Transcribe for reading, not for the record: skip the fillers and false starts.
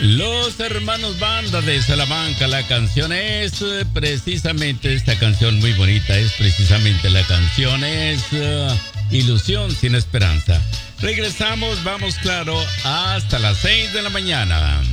Los hermanos Banda de Salamanca, la canción es precisamente esta canción muy bonita, es precisamente la canción es Ilusión sin Esperanza. Regresamos, vamos claro, hasta las 6 de la mañana.